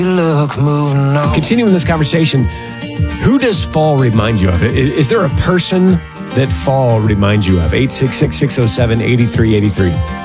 Look, moving on. Continuing this conversation, who does fall remind you of? Is there a person that fall reminds you of? 866-607-8383.